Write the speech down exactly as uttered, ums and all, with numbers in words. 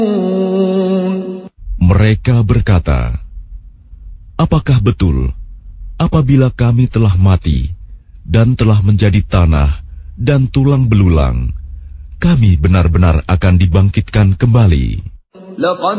Mereka berkata, apakah betul apabila kami telah mati dan telah menjadi tanah dan tulang belulang, kami benar-benar akan dibangkitkan kembali? لقد